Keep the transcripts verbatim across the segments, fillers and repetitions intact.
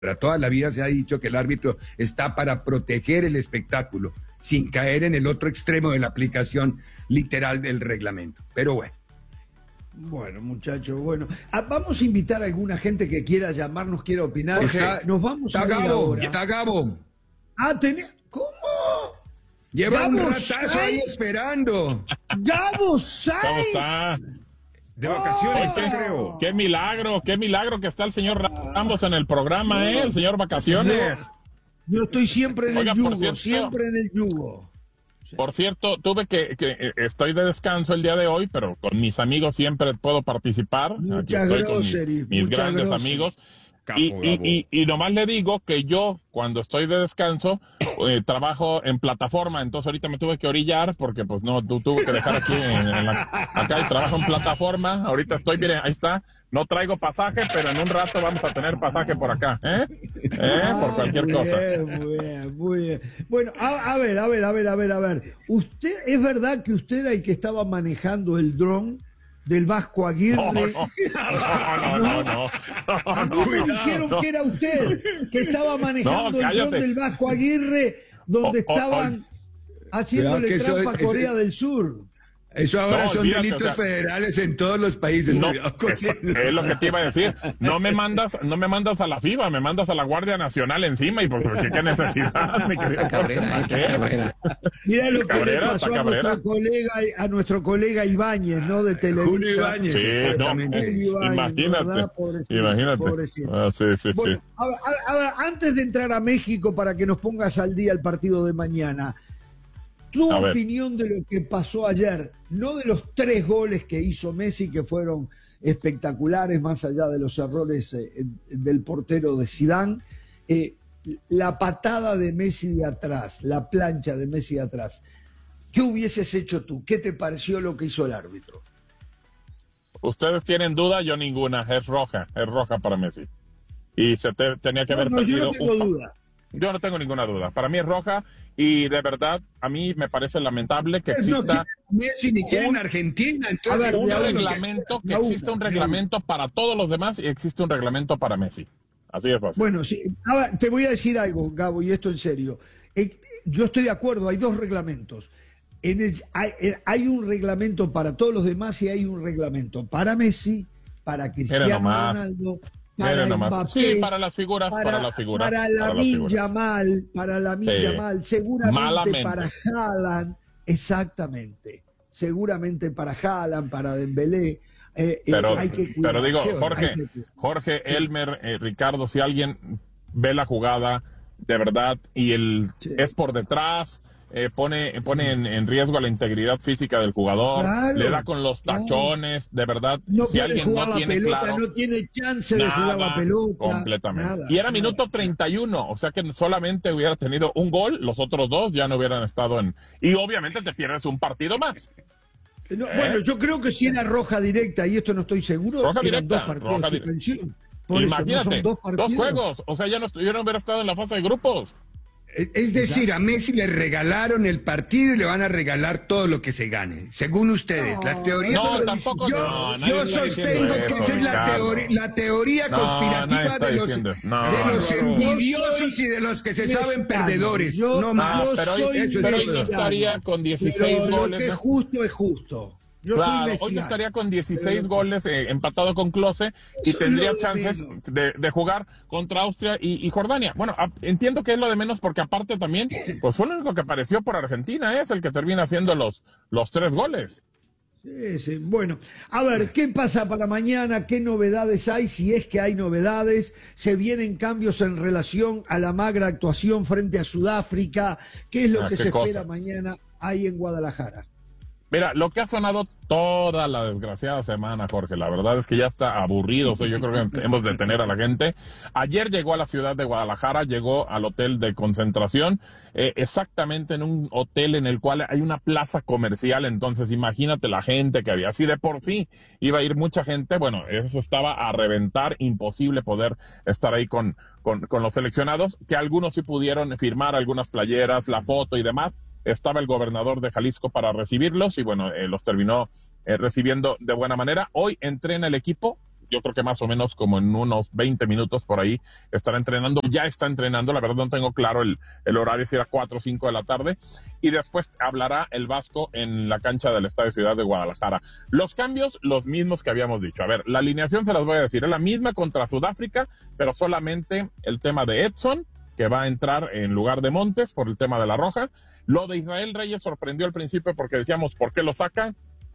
Toda la vida se ha dicho que el árbitro está para proteger el espectáculo, sin caer en el otro extremo de la aplicación literal del reglamento. Pero bueno. Bueno, muchachos, bueno. Ah, vamos a invitar a alguna gente que quiera llamarnos, quiera opinar. Está, Nos vamos está a ir Gabo, ahora. está Gabo. Ah, tenía... ¿Cómo? Lleva Gabo un ratazo Sainz. ahí esperando. ¡Gabo Sainz! ¿Cómo está? De vacaciones, Oh. ¿qué creo? Qué milagro, qué milagro que está el señor Ramos en el programa, ¿eh? El señor Vacaciones. Yo estoy siempre en Oiga, el por yugo, cierto- siempre en el yugo. Por cierto, tuve que, que eh, estoy de descanso el día de hoy, pero con mis amigos siempre puedo participar. Aquí Muchas estoy con mi- groseries, mis muchas grandes groseries. amigos. Capo, Y, y, Gabo. y, y nomás le digo que yo, cuando estoy de descanso, eh, trabajo en plataforma, entonces ahorita me tuve que orillar porque pues no, tu, tuve que dejar aquí en, en la, acá y trabajo en plataforma, ahorita estoy, miren, ahí está, no traigo pasaje, pero en un rato vamos a tener pasaje por acá, ¿eh? ¿Eh? Por cualquier muy cosa. Bien, muy bien, muy bien. Bueno, a, a ver, a ver, a ver, a ver, a ver. ¿Usted, es verdad que usted era el que estaba manejando el dron del Vasco Aguirre? No, no, no, no, no, A mí me dijeron que era usted que estaba manejando No, el cállate. dron del Vasco Aguirre, donde O- o- estaban haciéndole Cuidado que eso trampa a es- Corea del Sur. Eso ahora No, son olvídate, delitos o sea, federales en todos los países. No, Cuidado con es, eso. es lo que te iba a decir. No me mandas, no me mandas a la FIBA, me mandas a la Guardia Nacional encima y pues ¿qué, qué necesidad, mi querido? Cabrera, ¿Qué? Cabrera. Mira lo que Cabrera, le pasó está a nuestro, Cabrera. colega, a nuestro colega Ibáñez, ¿no? De Televisa. Julio Ibáñez. Sí, no, exactamente. eh, Julio Ibáñez, imagínate, ¿verdad? Pobrecito, imagínate. pobrecito. Ah, sí, sí, Bueno, sí. a ver, a ver, a ver, antes de entrar a México para que nos pongas al día el partido de mañana, tu A ver. opinión de lo que pasó ayer, no de los tres goles que hizo Messi, que fueron espectaculares, más allá de los errores eh, del portero de Zidane, eh, la patada de Messi de atrás, la plancha de Messi de atrás. ¿Qué hubieses hecho tú? ¿Qué te pareció lo que hizo el árbitro? Ustedes tienen duda, yo ninguna. Es roja, es roja para Messi. Y se te- tenía que No, haber no, yo perdido no tengo un pa- duda. Yo no tengo ninguna duda. Para mí es roja y de verdad a mí me parece lamentable que Pues no exista quieren Messi ni quieren un- Argentina. A Entonces, ver, un de a una, reglamento, que de a una, existe un de a reglamento para todos los demás y existe un reglamento para Messi. Así es fácil. Bueno, sí. Ahora, te voy a decir algo, Gabo, y esto en serio. Eh, yo estoy de acuerdo, hay dos reglamentos. En el- hay, eh, hay un reglamento para todos los demás y hay un reglamento para Messi, para Cristiano nomás. Ronaldo, Miren para nomás. Mbappé, Sí, para las figuras, para, las figuras. para para las Lamine figuras. Yamal, para Lamine Sí. Yamal, seguramente Malamente. para Haaland, exactamente, seguramente para Haaland, para Dembélé. eh, eh, Pero, hay que cuidar. pero digo, Hay Jorge, que cuidar. Jorge, Elmer, eh, Ricardo, si alguien ve la jugada de verdad y el Sí. es por detrás, eh, pone, pone en, en riesgo la integridad física del jugador, Claro, le da con los claro. tachones, de verdad, No si puede alguien jugar no la tiene pelota, claro. no tiene chance de jugar la pelota. Completamente. nada, y era nada. minuto treinta y uno, o sea que solamente hubiera tenido un gol, los otros dos ya no hubieran estado en... Y obviamente te pierdes un partido más. No, ¿Eh? Bueno, yo creo que si era roja directa, y esto no estoy seguro, Roja eran directa, dos partidos roja de directa. suspensión. Por eso, ¿no Imagínate, son dos, dos, partidos? juegos, o sea, ya no, estu- yo no hubiera estado en la fase de grupos. es decir, a Messi le regalaron el partido y le van a regalar todo lo que se gane. Según ustedes, No, las teorías... No, yo- tampoco, Yo, no, nadie yo está sostengo diciendo que eso, esa es la, Ricardo. teoría, la teoría No, conspirativa nadie está de los, diciendo. No, de los no, no. envidiosos y de los que se saben Mexicano. perdedores. Yo- no más. yo pero hoy- soy eso es pero hoy eso. no mexicano. estaría con dieciséis Pero goles. Lo que ¿no? es justo es justo. Yo Claro, soy hoy mexicano. no estaría con dieciséis goles eh, empatado con Klose y Eso tendría es lo de chances menos. de, de jugar contra Austria y, y Jordania. Bueno, a- entiendo que es lo de menos porque aparte también, pues fue el único que apareció por Argentina, ¿eh? Es el que termina haciendo los, los tres goles. Sí, sí. Bueno, a ver, ¿qué pasa para mañana? ¿Qué novedades hay? Si es que hay novedades, se vienen cambios en relación a la magra actuación frente a Sudáfrica. ¿Qué es lo Ah, que qué se cosa. espera mañana ahí en Guadalajara? Mira, lo que ha sonado toda la desgraciada semana, Jorge, la verdad es que ya está aburrido, o sea, yo creo que hemos de tener a la gente. Ayer llegó a la ciudad de Guadalajara, llegó al hotel de concentración, eh, exactamente en un hotel en el cual hay una plaza comercial, entonces imagínate la gente que había, así de por sí iba a ir mucha gente, bueno, eso estaba a reventar, imposible poder estar ahí con, con, con los seleccionados, que algunos sí pudieron firmar algunas playeras, la foto y demás. Estaba el gobernador de Jalisco para recibirlos y bueno, eh, los terminó eh, recibiendo de buena manera. Hoy entrena el equipo yo creo que más o menos como en unos veinte minutos por ahí estará entrenando, ya está entrenando, la verdad no tengo claro el, el horario, si era cuatro o cinco de la tarde, y después hablará el Vasco en la cancha del Estadio Ciudad de Guadalajara. Los cambios, los mismos que habíamos dicho. A ver, la alineación se las voy a decir, es la misma contra Sudáfrica, pero solamente el tema de Edson, que va a entrar en lugar de Montes por el tema de la roja. Lo de Israel Reyes sorprendió al principio porque decíamos, ¿por qué lo saca?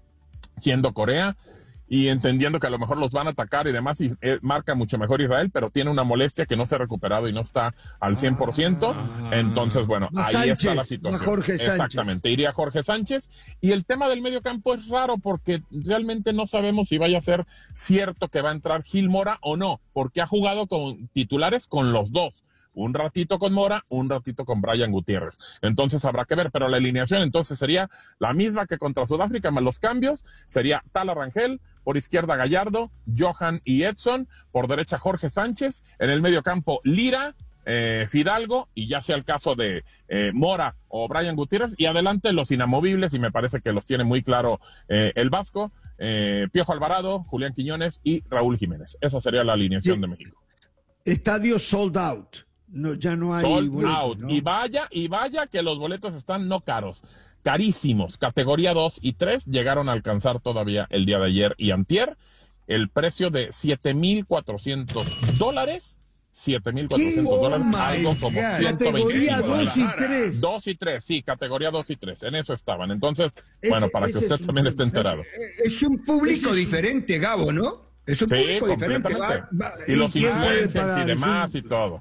Siendo Corea y entendiendo que a lo mejor los van a atacar y demás, y eh, marca mucho mejor Israel, pero tiene una molestia que no se ha recuperado y no está al cien por ciento. Ah, entonces, bueno, ahí Sánchez, está la situación. Jorge Exactamente, iría Jorge Sánchez. Y el tema del medio campo es raro porque realmente no sabemos si vaya a ser cierto que va a entrar Gil Mora o no, porque ha jugado con titulares con los dos. Un ratito con Mora, un ratito con Brian Gutiérrez. Entonces habrá que ver, pero la alineación entonces sería la misma que contra Sudáfrica, más los cambios. Sería Tala Rangel, por izquierda Gallardo, Johan y Edson, por derecha Jorge Sánchez, en el medio campo Lira, eh, Fidalgo, y ya sea el caso de eh, Mora o Brian Gutiérrez, y adelante los inamovibles, y me parece que los tiene muy claro eh, el Vasco, eh, Piojo Alvarado, Julián Quiñones y Raúl Jiménez. Esa sería la alineación sí. de México. Estadio sold out. No, ya no hay sold boletos, out. ¿no? Y vaya, y vaya que los boletos están no caros, carísimos. Categoría dos y tres llegaron a alcanzar todavía el día de ayer y antier el precio de siete mil cuatrocientos dólares. siete mil cuatrocientos dólares, oh algo como ciento veinticinco categoría dos y tres. dos y tres, sí, categoría dos y tres, en eso estaban. Entonces, ese, bueno, para que usted es también un, esté enterado. Es, es un público es, diferente, Gabo, ¿no? Es un sí, público diferente. Va, va, y los influencers y demás y todo.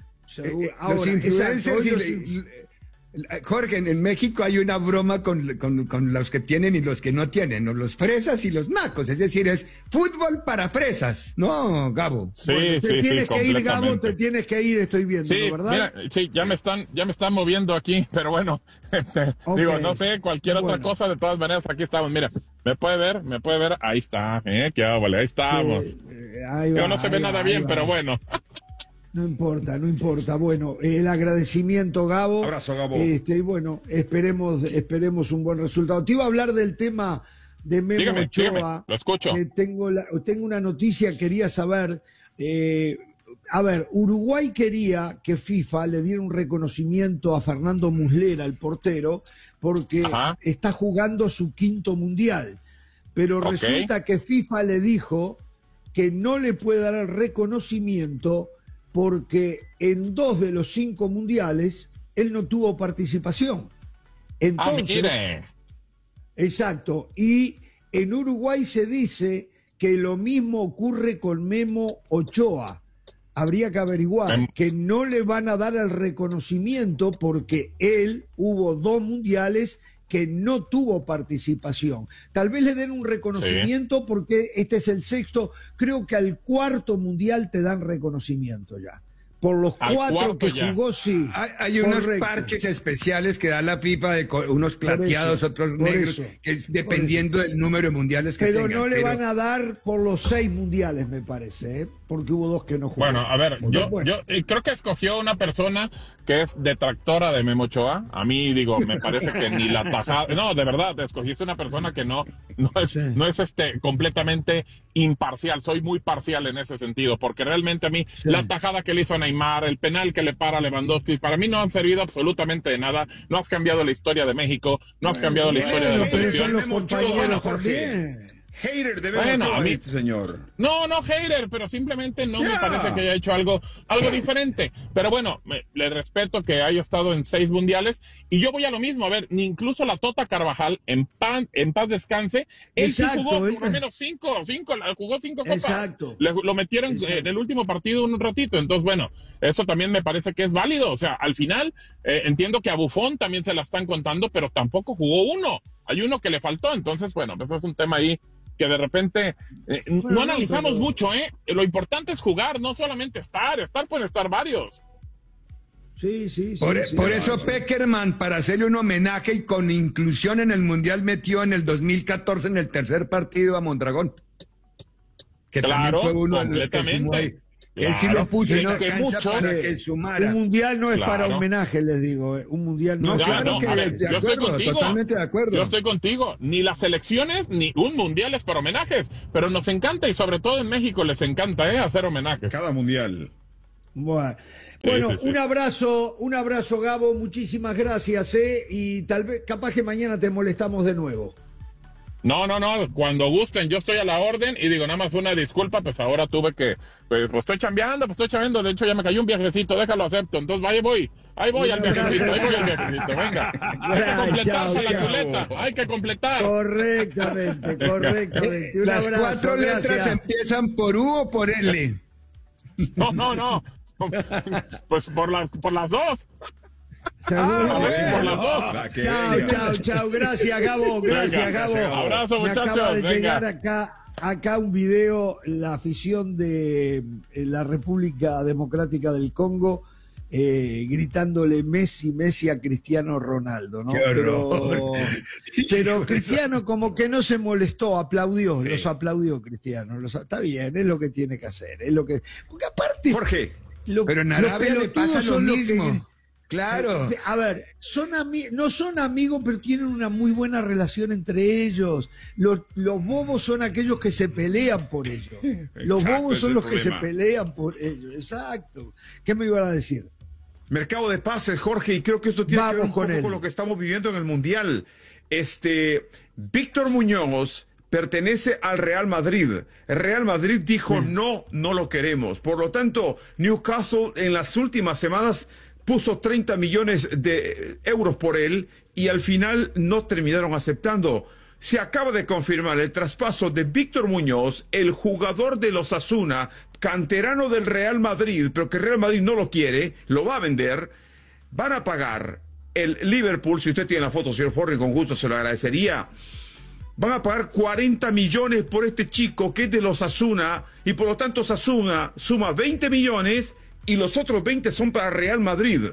Eh, Ahora, los influencers exacto, y, y, Jorge, en, en México hay una broma con, con, con los que tienen y los que no tienen, ¿no? Los fresas y los nacos, es decir, es fútbol para fresas, ¿no, Gabo? Sí, bueno, te sí, tienes sí, que ir, Gabo, te tienes que ir, estoy viendo, sí, ¿no, verdad? Mira, sí, ya me están, ya me están moviendo aquí, pero bueno, este, okay. digo, no sé, cualquier bueno. otra cosa, de todas maneras, aquí estamos, mira, me puede ver, me puede ver, ahí está, eh, qué vale, ahí estamos. Sí, ahí va, Yo no se ve va, nada bien, va. pero bueno. No importa, no importa. Bueno, el agradecimiento, Gabo. Abrazo, Gabo. Este, y bueno, esperemos, esperemos un buen resultado. Te iba a hablar del tema de Memo dígame, Ochoa. dígame, lo escucho. Que tengo, la, tengo una noticia, quería saber. Eh, a ver, Uruguay quería que FIFA le diera un reconocimiento a Fernando Muslera, el portero, porque Ajá. está jugando su quinto mundial. Pero okay. resulta que FIFA le dijo que no le puede dar el reconocimiento porque en dos de los cinco mundiales él no tuvo participación. Entonces, ah, exacto. Y en Uruguay se dice que lo mismo ocurre con Memo Ochoa. Habría que averiguar Mem que no le van a dar el reconocimiento porque él hubo dos mundiales que no tuvo participación. Tal vez le den un reconocimiento sí. porque este es el sexto, creo que al cuarto mundial te dan reconocimiento ya. Por los al cuatro que ya. jugó, sí. Hay, hay unos parches especiales que da la FIFA, de unos plateados, eso, otros negros, eso, que es dependiendo del número de mundiales que Pero tengan. no le pero... van a dar por los seis mundiales, me parece, ¿eh? Porque hubo dos que no jugaron. Bueno, a ver, yo, bueno. yo eh, creo que escogió una persona que es detractora de Memo Ochoa. A mí, digo, me parece que ni la tajada... No, de verdad, escogiste una persona que no, no es, sí. no es este completamente imparcial. Soy muy parcial en ese sentido, porque realmente a mí sí. la tajada que le hizo a Neymar, el penal que le para a Lewandowski, para mí no han servido absolutamente de nada. No has cambiado la historia de México, no has cambiado bueno, la historia bueno, de la selección. Los compañeros también. Hater de Memo bueno, Ochoa, a mí, este señor. No, no hater, pero simplemente no yeah. me parece que haya hecho algo, algo diferente. Pero bueno, me, le respeto que haya estado en seis mundiales y yo voy a lo mismo. A ver, ni incluso la Tota Carvajal, en, pan, en paz descanse, él Exacto, sí jugó él... por lo menos cinco, cinco, jugó cinco copas. Exacto. Le, lo metieron Exacto. en el último partido un ratito. Entonces, bueno, eso también me parece que es válido. O sea, al final, eh, entiendo que a Buffon también se la están contando, pero tampoco jugó uno. Hay uno que le faltó. Entonces, bueno, pues es un tema ahí que de repente eh, bueno, no analizamos pero... mucho, ¿eh? Lo importante es jugar, no solamente estar. Estar pueden estar varios. Sí, sí, sí. Por, sí, por sí, eso sí. Peckerman, para hacerle un homenaje y con inclusión en el Mundial, metió en el dos mil catorce en el tercer partido a Mondragón. Que claro, también fue uno completamente. de los que Él sí lo puso en la que cancha muchos, para que sumara. Un mundial no es Claro. para homenaje, les digo. eh. Un mundial no, No, es claro no, que a ver, de yo estoy acuerdo, contigo. totalmente de acuerdo. Yo estoy contigo. Ni las elecciones, ni un mundial es para homenajes. Pero nos encanta, y sobre todo en México les encanta, ¿eh? Hacer homenajes. Cada mundial. Bueno, Sí, bueno sí, sí. un abrazo, un abrazo, Gabo. Muchísimas gracias, ¿eh? Y tal vez, capaz que mañana te molestamos de nuevo. No, no, no, cuando gusten, yo estoy a la orden y digo, nada más una disculpa, pues ahora tuve que, pues, pues estoy chambeando, pues estoy chambeando, de hecho ya me cayó un viajecito, déjalo acepto, entonces ahí voy, ahí voy al viajecito, ahí voy al viajecito, venga, hay que completarse Chao, la chao. chuleta, hay que completar. Correctamente, correctamente. Un Las abrazo, cuatro letras gracias. empiezan por U o por L. No, no, no, pues por, la, por las dos. Seguro. A ver si por las dos. Ah, que Chao, venga. chao, chao. Gracias, Gabo. Gracias, Venga, Gabo. gracias, Gabo. Abrazo, Me muchachos, acaba de venga. llegar acá, acá un video, la afición de eh, la República Democrática del Congo, eh, gritándole Messi, Messi a Cristiano Ronaldo, ¿no? Qué Pero, horror. pero Cristiano como que no se molestó, aplaudió, Sí. los aplaudió Cristiano. Los, está bien, es lo que tiene que hacer, es lo que. Porque aparte. Jorge, lo- Pero en los Arabia le pelotudos pasa lo son los que- mismo. Claro. Eh, A ver, son ami- no son amigos, pero tienen una muy buena relación entre ellos. Los, los bobos son aquellos que se pelean por ellos. Los Exacto, bobos ese son es los el que se problema. pelean por ellos. Exacto. ¿Qué me iban a decir? mercado de pases, Jorge, y creo que esto tiene Vamos que ver un con poco él. con lo que estamos viviendo en el Mundial. Este, Víctor Muñoz pertenece al Real Madrid. El Real Madrid dijo no, no lo queremos. Por lo tanto, Newcastle en las últimas semanas puso treinta millones de euros por él y al final no terminaron aceptando. Se acaba de confirmar el traspaso de Víctor Muñoz, el jugador de los Osasuna, canterano del Real Madrid, pero que el Real Madrid no lo quiere, lo va a vender. Van a pagar el Liverpool, si usted tiene la foto, señor Forri, con gusto se lo agradecería. Van a pagar cuarenta millones por este chico que es de los Osasuna, y por lo tanto Osasuna suma veinte millones y los otros veinte son para Real Madrid,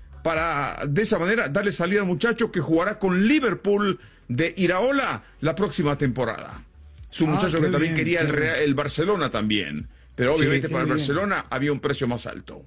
para de esa manera darle salida al muchacho que jugará con Liverpool de Iraola la próxima temporada. Es un Ah, muchacho qué que también bien, quería el, qué Real- el Barcelona también, pero obviamente qué para el bien. Barcelona había un precio más alto.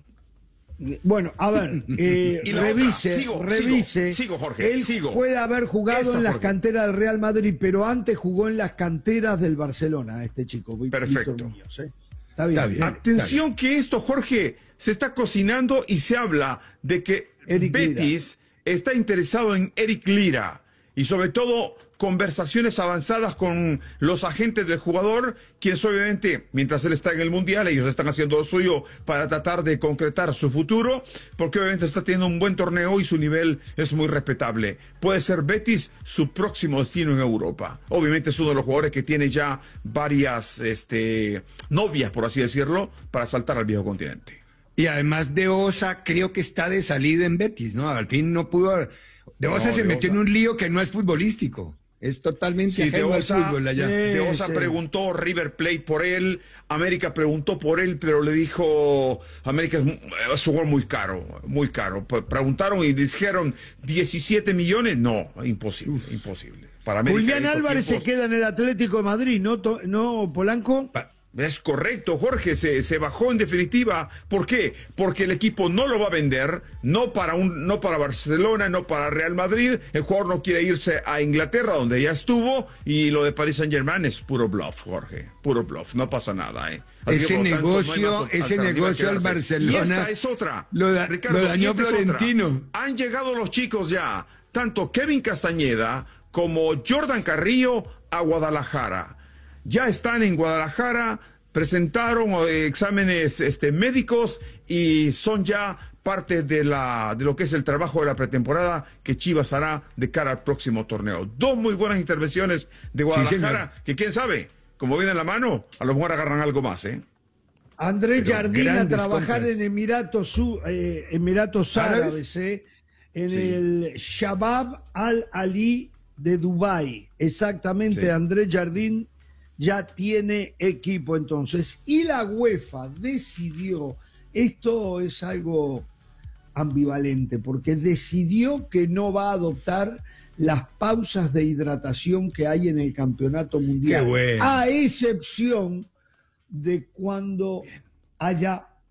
Bueno, a ver, eh, Y la revise, otra, sigo, revise. sigo, sigo, Jorge, Él sigo. puede haber jugado Esta, en las Jorge. canteras del Real Madrid, pero antes jugó en las canteras del Barcelona, este chico. Ví- Perfecto. Víctor Muñoz, ¿eh? Está bien. Está bien. dale. Atención que esto, Jorge, se está cocinando y se habla de que Eric Betis está interesado en Eric Lira y sobre todo conversaciones avanzadas con los agentes del jugador, quienes obviamente, mientras él está en el Mundial, ellos están haciendo lo suyo para tratar de concretar su futuro, porque obviamente está teniendo un buen torneo y su nivel es muy respetable. Puede ser Betis su próximo destino en Europa. Obviamente es uno de los jugadores que tiene ya varias este, novias, por así decirlo, para saltar al viejo continente. Y además de Osa, creo que está de salida en Betis, ¿no? Al fin no pudo. De Osa No, se De metió Osa. en un lío que no es futbolístico. Es totalmente Sí, de ajeno al Osa, fútbol allá. Sí. de Osa sí. preguntó River Plate por él, América preguntó por él, pero le dijo, América es, mu- es un jugador muy caro, muy caro. Pre- Preguntaron y dijeron, ¿diecisiete millones? No, imposible, imposible. Para América Julián en estos Álvarez se tiempos- queda en el Atlético de Madrid, ¿no, To- no Polanco? Pa- Es correcto, Jorge, se, se bajó en definitiva. ¿Por qué? Porque el equipo no lo va a vender, no para un, no para Barcelona, no para Real Madrid. El jugador no quiere irse a Inglaterra, donde ya estuvo, y lo de Paris Saint Germain es puro bluff, Jorge, puro bluff, no pasa nada, ¿eh? Así Ese que, por lo tanto, no hay negocio- más ese alternativa negocio que al quedarse. Barcelona Y esta es otra. lo da- Ricardo, lo dañó y esta es otra. Florentino. Han llegado los chicos ya, tanto Kevin Castañeda como Jordan Carrillo a Guadalajara. Ya están en Guadalajara, presentaron eh, exámenes este, médicos y son ya parte de, la, de lo que es el trabajo de la pretemporada que Chivas hará de cara al próximo torneo. Dos muy buenas intervenciones de Guadalajara, señor. que quién sabe, como viene en la mano, a lo mejor agarran algo más, ¿eh? Andrés Pero Jardín a grandes trabajar compras. en Emiratos, Su- eh, Emiratos ¿Árabes? Árabes, eh, en Sí. el Shabab Al Ali de Dubái. Exactamente, Sí. Andrés Jardín ya tiene equipo entonces. Y la UEFA decidió, esto es algo ambivalente, porque decidió que no va a adoptar las pausas de hidratación que hay en el campeonato mundial. Qué bueno. A excepción de cuando haya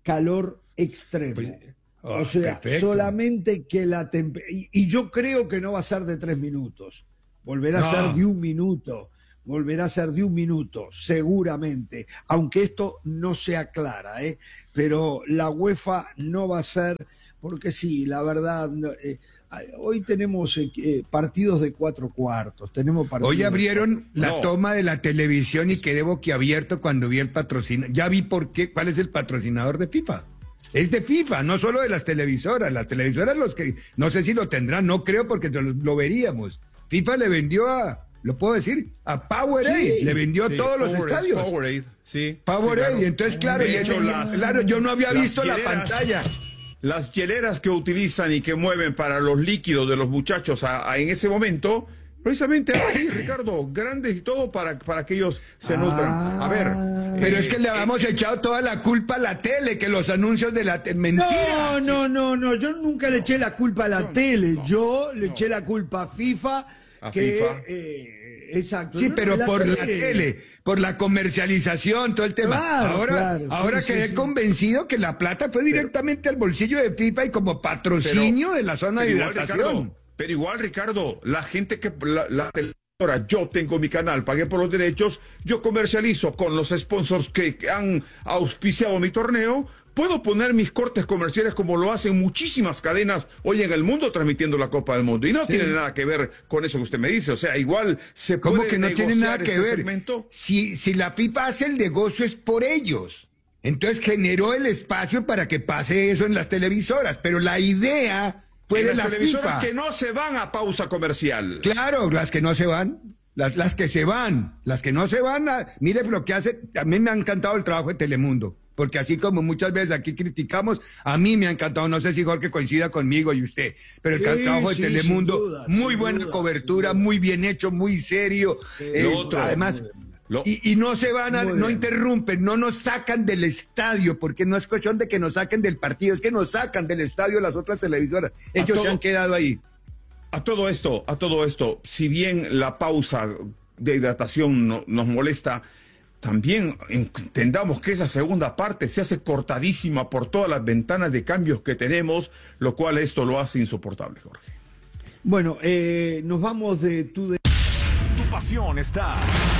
calor extremo. Pues, oh, o sea, perfecto. solamente que la temperatura... Y, y yo creo que no va a ser de tres minutos. Volverá No. a ser de un minuto. Volverá a ser de un minuto, seguramente. Aunque esto no se aclara, ¿eh? Pero la UEFA no va a ser... Porque sí, la verdad... Eh, hoy tenemos eh, partidos de cuatro cuartos. Tenemos partidos Hoy abrieron de... la No. toma de la televisión y quedé boquiabierto cuando vi el patrocinador. Ya vi por qué, cuál es el patrocinador de FIFA. Es de FIFA, no solo de las televisoras. Las televisoras los que, no sé si lo tendrán, no creo porque lo, lo veríamos. FIFA le vendió a, lo puedo decir, a Powerade, Sí, le vendió Sí, todos los Powerade, estadios. Powerade, sí. Powerade, Sí, claro. entonces claro, De y hecho, ese- las- claro, yo no había las visto la hieleras- pantalla. Las hieleras que utilizan y que mueven para los líquidos de los muchachos a- a- en ese momento, precisamente ahí, Ricardo, grandes y todo para, para que ellos se nutran. A ver. Pero eh, es que le habíamos eh, echado toda la culpa a la tele, que los anuncios de la tele, mentira. No, no, no, no, yo nunca le eché la culpa a la no, tele, no, yo le no. eché la culpa a FIFA, A que, FIFA. eh, exacto. Sí, No, pero por la tele, por la comercialización, todo el tema. Claro, ahora claro, ahora sí, sí, quedé sí. convencido que la plata fue directamente al bolsillo de FIFA y como patrocinio de la zona de pero igual, hidratación. Ricardo, pero igual, Ricardo, la gente que la, la televisora, yo tengo mi canal, pagué por los derechos, yo comercializo con los sponsors que han auspiciado mi torneo. Puedo poner mis cortes comerciales como lo hacen muchísimas cadenas hoy en el mundo transmitiendo la Copa del Mundo. Y no tiene nada que ver con eso que usted me dice. O sea, igual se puede ¿Cómo que no tiene nada negociar que ese ver? segmento. Si, si la FIFA hace el negocio es por ellos. Entonces generó el espacio para que pase eso en las televisoras. Pero la idea fue En de las la televisoras FIFA. que no se van a pausa comercial. Claro, las que no se van. Las, las que se van, las que no se van, a, mire lo que hace, también me ha encantado el trabajo de Telemundo, porque así como muchas veces aquí criticamos, a mí me ha encantado, no sé si Jorge coincida conmigo y usted, pero el Sí, trabajo de sí, Telemundo, sin duda, muy sin buena duda, cobertura, sin duda. muy bien hecho, muy serio, eh, Lo otro, además, lo- y, y no se van a, Muy no bien. interrumpen, no nos sacan del estadio, porque no es cuestión de que nos saquen del partido, es que nos sacan del estadio las otras televisoras, ellos se todo- han quedado ahí. A todo esto, a todo esto, si bien la pausa de hidratación no- nos molesta, también entendamos que esa segunda parte se hace cortadísima por todas las ventanas de cambios que tenemos, lo cual esto lo hace insoportable, Jorge. Bueno, eh, nos vamos de tu de... Tu pasión está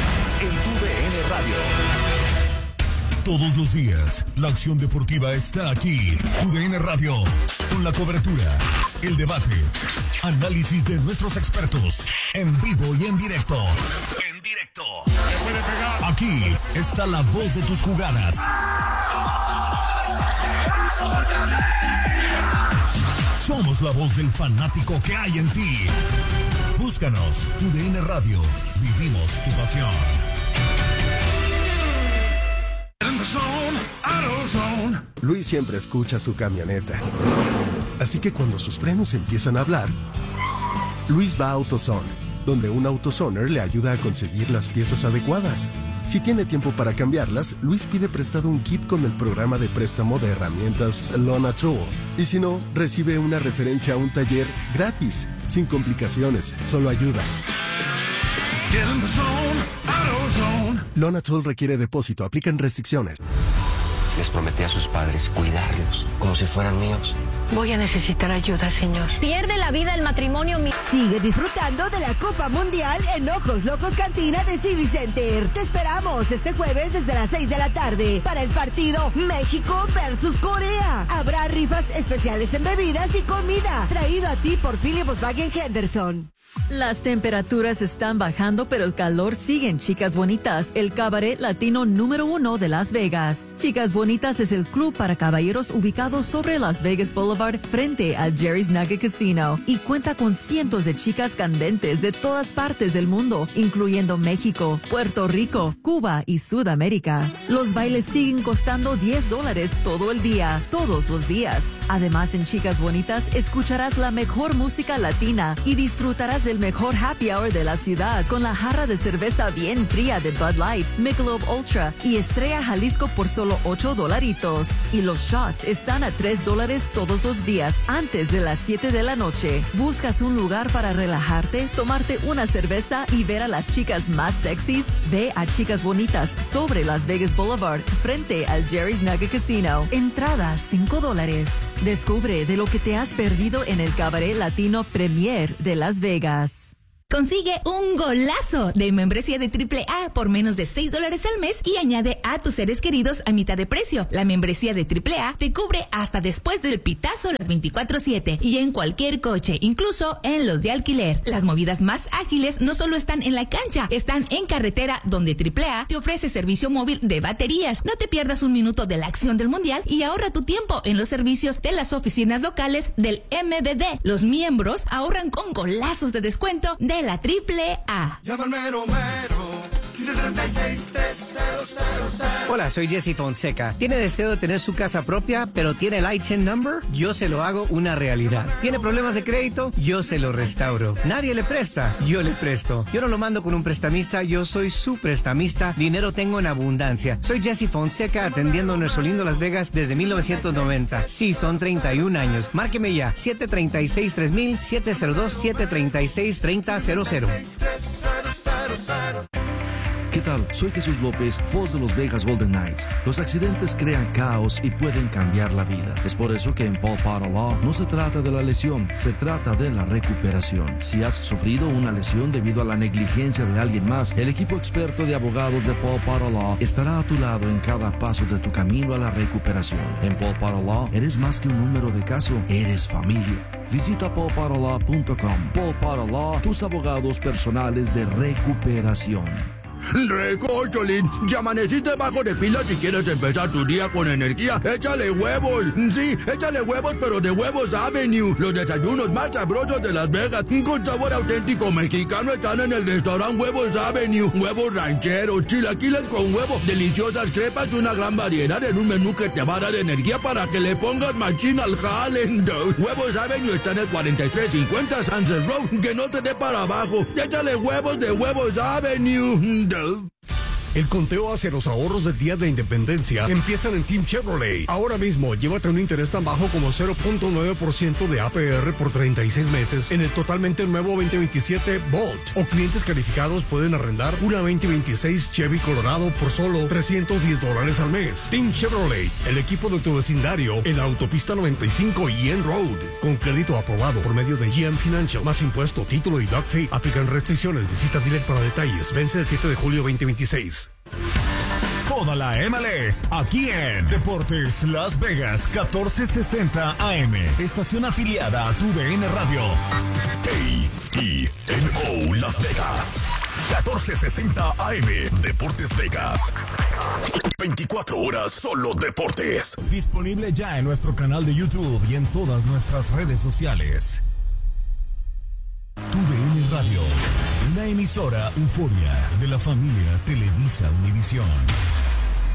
en tu D N Radio. Todos los días, la acción deportiva está aquí. Tu D N Radio, con la cobertura, el debate, análisis de nuestros expertos, en vivo y en directo. En directo. Aquí está la voz de tus jugadas. Somos la voz del fanático que hay en ti. Búscanos, Tu D N Radio. Vivimos tu pasión. Luis siempre escucha su camioneta. Así que cuando sus frenos empiezan a hablar, Luis va a AutoZone, donde un AutoZoner le ayuda a conseguir las piezas adecuadas. Si tiene tiempo para cambiarlas, Luis pide prestado un kit con el programa de préstamo de herramientas Lona Tool. Y si no, recibe una referencia a un taller gratis, sin complicaciones, solo ayuda. Lona Tool requiere depósito, aplican restricciones. Les prometí a sus padres cuidarlos como si fueran míos. Voy a necesitar ayuda, señor. Pierde la vida el matrimonio. Mi... Sigue disfrutando de la Copa Mundial en Ojos Locos Cantina de Civic Center. Te esperamos este jueves desde las seis de la tarde para el partido México versus Corea. Habrá rifas especiales en bebidas y comida. Traído a ti por Philip Volkswagen Henderson. Las temperaturas están bajando, pero el calor sigue en Chicas Bonitas, el cabaret latino número uno de Las Vegas. Chicas Bonitas es el club para caballeros ubicado sobre Las Vegas Boulevard frente al Jerry's Nugget Casino y cuenta con cientos de chicas candentes de todas partes del mundo, incluyendo México, Puerto Rico, Cuba y Sudamérica. Los bailes siguen costando diez dólares todo el día, todos los días. Además, en Chicas Bonitas escucharás la mejor música latina y disfrutarás de Haz el mejor happy hour de la ciudad con la jarra de cerveza bien fría de Bud Light, Michelob Ultra y Estrella Jalisco por solo ocho dolaritos. Y los shots están a tres dólares todos los días antes de las siete de la noche. ¿Buscas un lugar para relajarte, tomarte una cerveza y ver a las chicas más sexys? Ve a Chicas Bonitas sobre Las Vegas Boulevard, frente al Jerry's Nugget Casino. Entrada cinco dólares. Descubre de lo que te has perdido en el Cabaret Latino Premier de Las Vegas. Consigue un golazo de membresía de triple A por menos de seis dólares al mes y añade a tus seres queridos a mitad de precio. La membresía de triple A te cubre hasta después del pitazo las veinticuatro siete y en cualquier coche, incluso en los de alquiler. Las movidas más ágiles no solo están en la cancha, están en carretera, donde triple A te ofrece servicio móvil de baterías. No te pierdas un minuto de la acción del mundial y ahorra tu tiempo en los servicios de las oficinas locales del M V D. Los miembros ahorran con golazos de descuento de la triple A. Hola, soy Jesse Fonseca. ¿Tiene deseo de tener su casa propia, pero tiene el I T I N number? Yo se lo hago una realidad. ¿Tiene problemas de crédito? Yo se lo restauro. Nadie le presta, yo le presto. Yo no lo mando con un prestamista, yo soy su prestamista. Dinero tengo en abundancia. Soy Jesse Fonseca, atendiendo nuestro lindo Las Vegas desde mil novecientos noventa. Sí, son treinta y un años. Márqueme ya, siete tres seis tres mil, siete cero dos, siete tres seis, tres cero cero cero. ¿Qué tal? Soy Jesús López, voz de los Vegas Golden Knights. Los accidentes crean caos y pueden cambiar la vida. Es por eso que en Paul Potter Law no se trata de la lesión, se trata de la recuperación. Si has sufrido una lesión debido a la negligencia de alguien más, el equipo experto de abogados de Paul Potter Law estará a tu lado en cada paso de tu camino a la recuperación. En Paul Potter Law eres más que un número de caso, eres familia. Visita paul potter law punto com. Paul Potter Law, tus abogados personales de recuperación. Recócholín, ya amaneciste bajo de pila si quieres empezar tu día con energía. Échale huevos, sí, échale huevos, pero de Huevos Avenue. Los desayunos más sabrosos de Las Vegas, con sabor auténtico mexicano, están en el restaurante Huevos Avenue. Huevos rancheros, chilaquiles con huevo, deliciosas crepas y una gran variedad en un menú que te va a dar energía para que le pongas machín al jale. Huevos Avenue está en el cuarenta y tres cincuenta Sunset Road, que no te dé para abajo. Échale huevos de Huevos Avenue. El conteo hacia los ahorros del Día de Independencia empiezan en Team Chevrolet. Ahora mismo, llévate un interés tan bajo como cero punto nueve por ciento de A P R por treinta y seis meses en el totalmente nuevo veinte veintisiete Bolt. O clientes calificados pueden arrendar una veinte veintiséis Chevy Colorado por solo trescientos diez dólares al mes. Team Chevrolet, el equipo de tu vecindario en la autopista noventa y cinco y N Road. Con crédito aprobado por medio de G M Financial. Más impuesto, título y doc fee. Aplican restricciones. Visita dealer para detalles. Vence el siete de julio veinte veintiséis. Toda la M L S aquí en Deportes Las Vegas catorce sesenta A M. Estación afiliada a tu D N Radio. A E N O Las Vegas. catorce sesenta A M. Deportes Vegas. veinticuatro horas solo deportes. Disponible ya en nuestro canal de YouTube y en todas nuestras redes sociales. Tu D N Radio, una emisora euforia de la familia Televisa Univisión.